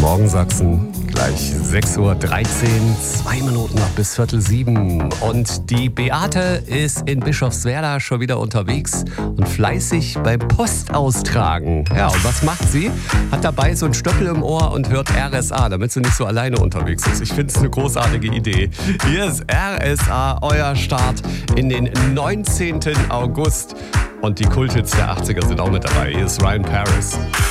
Morgen Sachsen, gleich 6.13 Uhr, 2 Minuten noch bis 6:45. Und die Beate ist in Bischofswerda schon wieder unterwegs und fleißig beim Postaustragen. Ja, und was macht sie? Hat dabei so einen Stöckel im Ohr und hört RSA, damit sie nicht so alleine unterwegs ist. Ich finde es eine großartige Idee. Hier ist RSA, euer Start in den 19. August. Und die Kulthits der 80er sind auch mit dabei. Hier ist Ryan Paris.